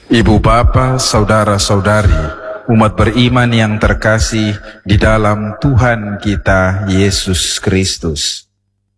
Ibu bapa, saudara-saudari, umat beriman yang terkasih di dalam Tuhan kita Yesus Kristus.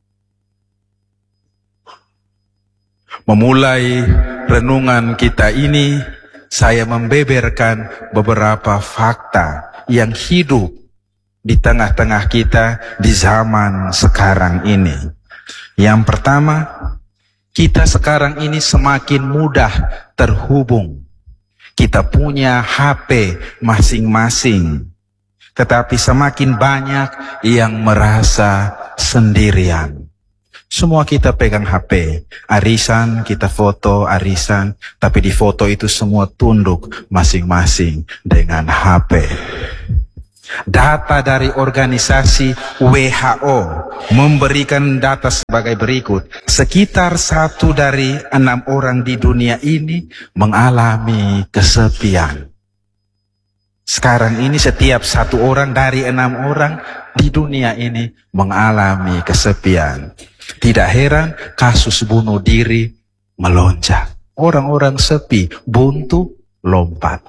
Memulai renungan kita ini, saya membeberkan beberapa fakta yang hidup di tengah-tengah kita di zaman sekarang ini. Yang pertama, kita sekarang ini semakin mudah terhubung. Kita punya HP masing-masing, tetapi semakin banyak yang merasa sendirian. Semua kita pegang HP, arisan, kita foto arisan, tapi di foto itu semua tunduk masing-masing dengan HP. Data dari organisasi WHO memberikan data sebagai berikut. Sekitar 1 dari 6 orang di dunia ini mengalami kesepian. Sekarang ini setiap 1 orang dari 6 orang di dunia ini mengalami kesepian. Tidak heran kasus bunuh diri melonjak. Orang-orang sepi, buntu, lompat.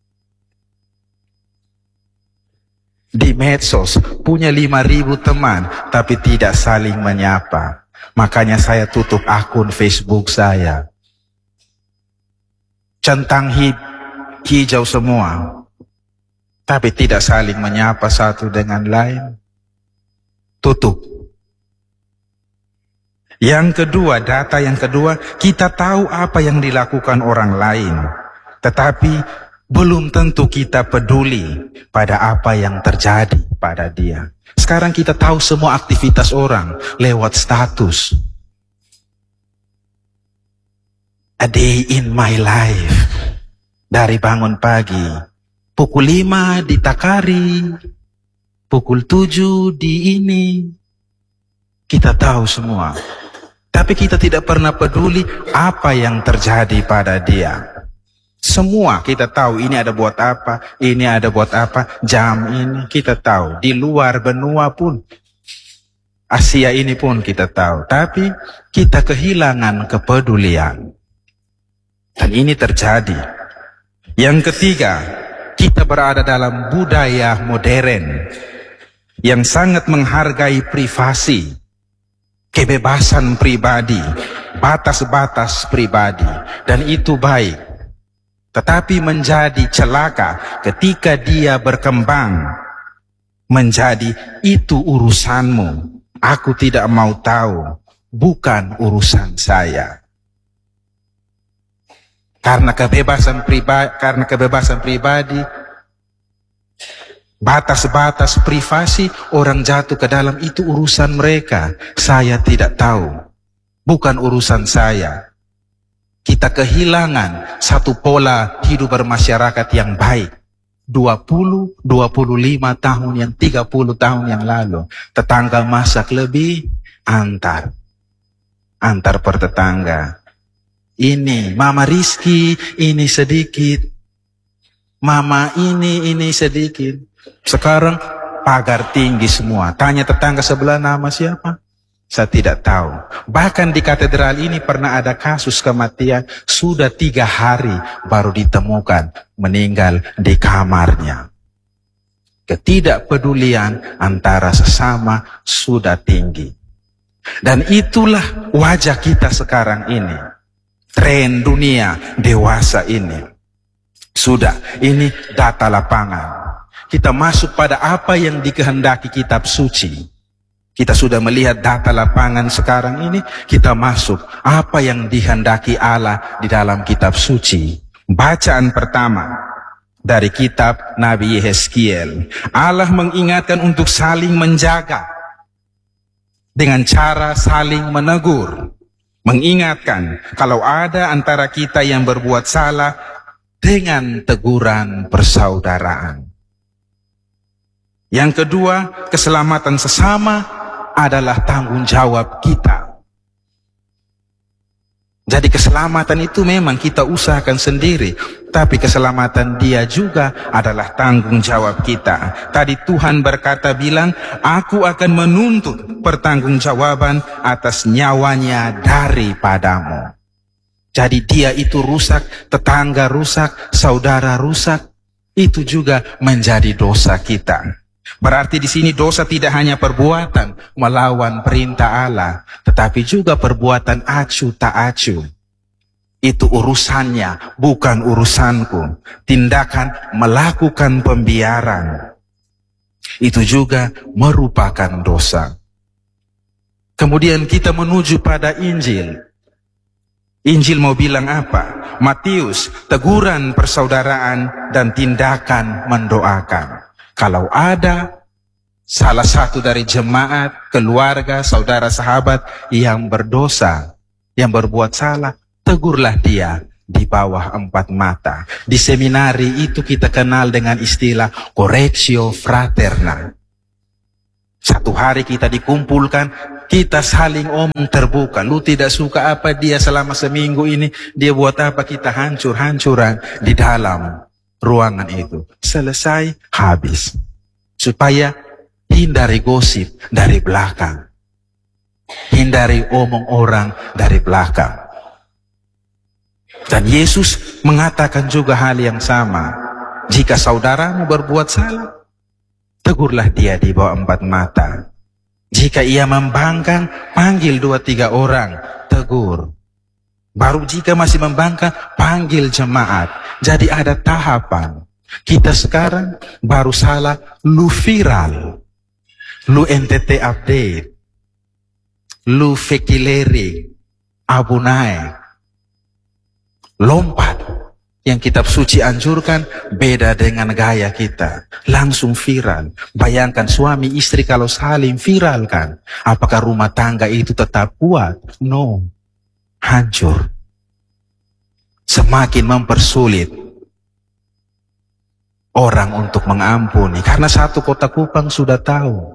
Di medsos punya 5.000 teman tapi tidak saling menyapa. Makanya saya tutup akun Facebook saya. Centang hijau semua, tapi tidak saling menyapa satu dengan lain. Tutup. Yang kedua, data yang kedua, kita tahu apa yang dilakukan orang lain, tetapi belum tentu kita peduli pada apa yang terjadi pada dia. Sekarang kita tahu semua aktivitas orang lewat status. A day in my life. Dari bangun pagi, pukul 5 di Takari, pukul 7 di ini. Kita tahu semua. Tapi kita tidak pernah peduli apa yang terjadi pada dia. Semua kita tahu, ini ada buat apa, ini ada buat apa, jam ini kita tahu. Di luar benua pun, Asia ini pun kita tahu. Tapi kita kehilangan kepedulian. Dan ini terjadi. Yang ketiga, kita berada dalam budaya modern yang sangat menghargai privasi, kebebasan pribadi, batas-batas pribadi. Dan itu baik. Tetapi menjadi celaka ketika dia berkembang menjadi itu urusanmu, aku tidak mau tahu, bukan urusan saya. Karena kebebasan pribadi, batas-batas privasi, orang jatuh ke dalam itu urusan mereka. Saya tidak tahu, bukan urusan saya. Kita kehilangan satu pola hidup bermasyarakat yang baik. 20, 25 tahun yang 30 tahun yang lalu. Tetangga masak lebih, antar per tetangga. Ini, Mama Rizky, ini sedikit. Mama ini sedikit. Sekarang pagar tinggi semua. Tanya tetangga sebelah nama siapa? Saya tidak tahu. Bahkan di katedral ini pernah ada kasus kematian, sudah 3 hari baru ditemukan meninggal di kamarnya. Ketidakpedulian antara sesama sudah tinggi. Dan itulah wajah kita sekarang ini. Tren dunia dewasa ini. Sudah, ini data lapangan. Kita masuk pada apa yang dikehendaki kitab suci. Kita sudah melihat data lapangan sekarang ini, kita masuk apa yang dihendaki Allah di dalam kitab suci. Bacaan pertama dari kitab Nabi Yehezkiel. Allah mengingatkan untuk saling menjaga dengan cara saling menegur. Mengingatkan kalau ada antara kita yang berbuat salah dengan teguran persaudaraan. Yang kedua, keselamatan sesama adalah tanggung jawab kita. Jadi keselamatan itu memang kita usahakan sendiri, tapi keselamatan dia juga adalah tanggung jawab kita. Tadi Tuhan berkata bilang, aku akan menuntut pertanggungjawaban atas nyawanya daripadamu. Jadi dia itu rusak, tetangga rusak, saudara rusak, itu juga menjadi dosa kita. Berarti di sini dosa tidak hanya perbuatan melawan perintah Allah, tetapi juga perbuatan acuh tak acuh. Itu urusannya, bukan urusanku. Tindakan melakukan pembiaran, itu juga merupakan dosa. Kemudian kita menuju pada Injil. Injil mau bilang apa? Matius, teguran persaudaraan dan tindakan mendoakan. Kalau ada salah satu dari jemaat, keluarga, saudara, sahabat yang berdosa, yang berbuat salah, tegurlah dia di bawah 4 mata. Di seminari itu kita kenal dengan istilah correctio fraterna. Satu hari kita dikumpulkan, kita saling omong terbuka. Lu tidak suka apa dia selama seminggu ini, dia buat apa, kita hancur-hancuran di dalam ruangan itu. Selesai, habis. Supaya hindari gosip dari belakang. Hindari omong orang dari belakang. Dan Yesus mengatakan juga hal yang sama. Jika saudaramu berbuat salah, tegurlah dia di bawah 4 mata. Jika ia membangkang, panggil 2-3 orang, tegur. Baru jika masih membangkang, panggil jemaat. Jadi ada tahapan. Kita sekarang baru salah, lu viral, lu NTT update, lu vekileri, abu naik, lompat. Yang kitab suci anjurkan beda dengan gaya kita. Langsung viral. Bayangkan suami istri kalau saling viralkan. Apakah rumah tangga itu tetap kuat? No. Hancur. Semakin mempersulit orang untuk mengampuni. Karena satu kota Kupang sudah tahu.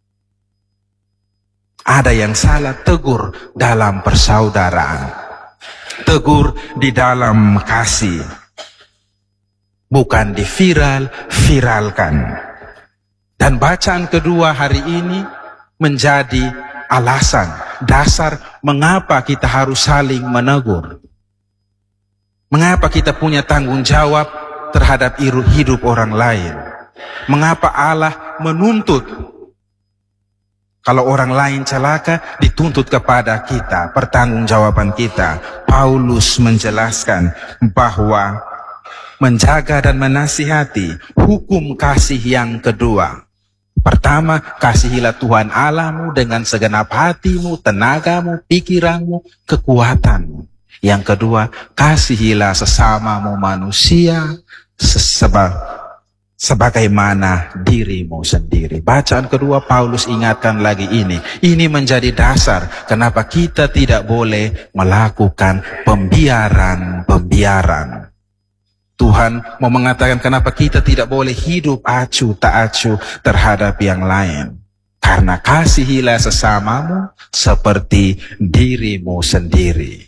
Ada yang salah, tegur dalam persaudaraan. Tegur di dalam kasih, bukan di viralkan. Dan bacaan kedua hari ini menjadi alasan, dasar mengapa kita harus saling menegur. Mengapa kita punya tanggung jawab terhadap hidup orang lain. Mengapa Allah menuntut kalau orang lain celaka, dituntut kepada kita, pertanggungjawaban kita. Paulus menjelaskan bahwa menjaga dan menasihati hukum kasih yang kedua. Pertama, kasihilah Tuhan Allahmu dengan segenap hatimu, tenagamu, pikiranmu, kekuatanmu. Yang kedua, kasihilah sesamamu manusia sebagaimana dirimu sendiri. Bacaan kedua Paulus ingatkan lagi ini. Ini menjadi dasar kenapa kita tidak boleh melakukan pembiaran. Tuhan mau mengatakan kenapa kita tidak boleh hidup acuh tak acuh terhadap yang lain. Karena kasihilah sesamamu seperti dirimu sendiri.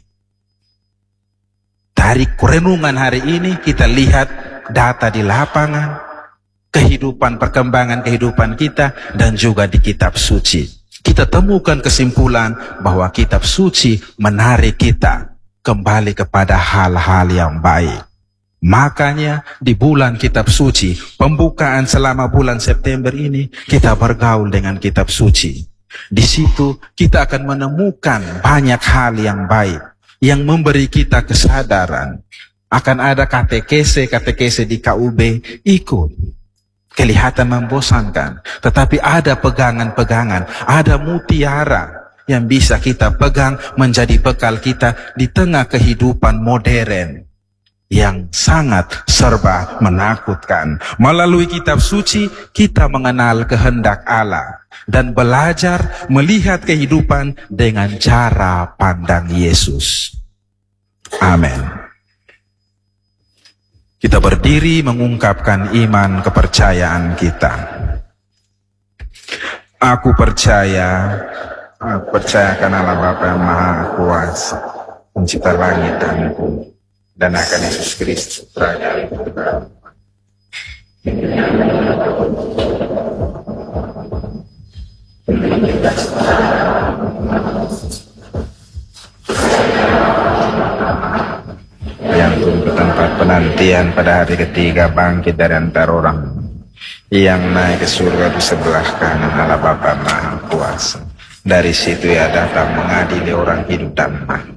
Dari renungan hari ini kita lihat data di lapangan, kehidupan, perkembangan kehidupan kita, dan juga di kitab suci. Kita temukan kesimpulan bahwa kitab suci menarik kita kembali kepada hal-hal yang baik. Makanya di bulan kitab suci, pembukaan selama bulan September ini, kita bergaul dengan kitab suci. Di situ kita akan menemukan banyak hal yang baik, yang memberi kita kesadaran. Akan ada katekese di KUB, ikut. Kelihatan membosankan, tetapi ada pegangan-pegangan, ada mutiara yang bisa kita pegang menjadi bekal kita di tengah kehidupan modern yang sangat serba menakutkan. Melalui kitab suci kita mengenal kehendak Allah dan belajar melihat kehidupan dengan cara pandang Yesus. Amin. Kita berdiri mengungkapkan iman kepercayaan kita. Aku percaya akan Allah Bapa yang Maha Kuasa, pencipta langit dan bumi, dan akan Yesus Kristus, Raja Tuhan. menuntun ke tempat penantian pada hari ketiga bangkit dari antara orang yang naik ke surga di sebelah kanan Allah Bapa Maha Kuasa. Dari situ ia datang mengadili orang hidup dan mati.